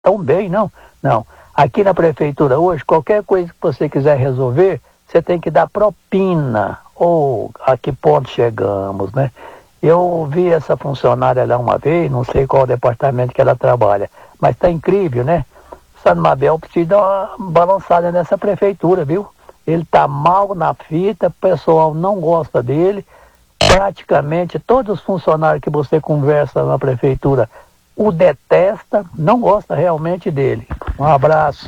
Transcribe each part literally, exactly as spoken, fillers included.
tão bem, não. Não. Aqui na prefeitura hoje, qualquer coisa que você quiser resolver, você tem que dar propina. Ou a que ponto chegamos, né? Eu vi essa funcionária lá uma vez, não sei qual departamento que ela trabalha, mas tá incrível, né? Sano Mabel precisa dar uma balançada nessa prefeitura, viu? Ele tá mal na fita, o pessoal não gosta dele, praticamente todos os funcionários que você conversa na prefeitura o detesta, não gosta realmente dele. Um abraço.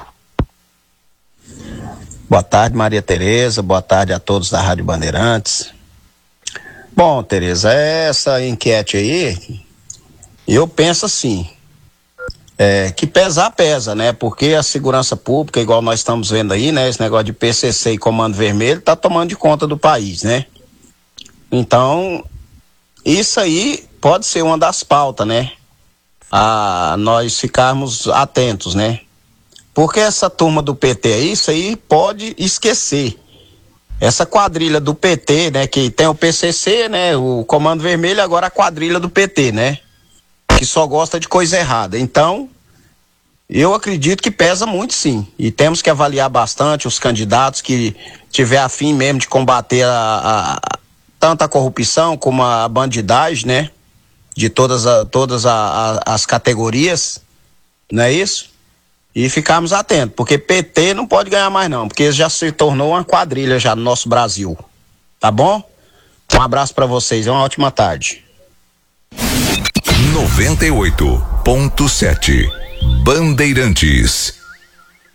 Boa tarde, Maria Tereza, boa tarde a todos da Rádio Bandeirantes. Bom, Tereza, essa enquete aí, eu penso assim, é, que pesar pesa, né? Porque a segurança pública, igual nós estamos vendo aí, né? Esse negócio de P C C e Comando Vermelho tá tomando de conta do país, né? Então, isso aí pode ser uma das pautas, né? A nós ficarmos atentos, né? Porque essa turma do P T aí, isso aí pode esquecer. Essa quadrilha do P T, né? Que tem o P C C, né? O Comando Vermelho, agora a quadrilha do P T, né? Que só gosta de coisa errada. Então, eu acredito que pesa muito, sim. E temos que avaliar bastante os candidatos que tiver a fim mesmo de combater a, a, tanto a corrupção como a bandidagem, né? De todas, a, todas a, a, as categorias, não é isso? E ficarmos atentos, porque P T não pode ganhar mais não, porque já se tornou uma quadrilha já no nosso Brasil. Tá bom? Um abraço pra vocês, uma ótima tarde. noventa e oito ponto sete Bandeirantes.